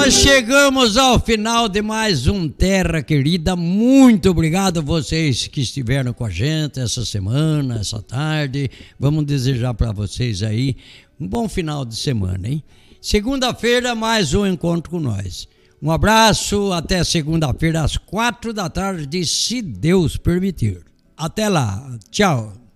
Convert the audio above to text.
Nós chegamos ao final de mais um Terra Querida. Muito obrigado a vocês que estiveram com a gente essa semana, essa tarde. Vamos desejar para vocês aí um bom final de semana, hein? Segunda-feira, mais um encontro com nós. Um abraço, até segunda-feira às 4 da tarde, se Deus permitir. Até lá, tchau.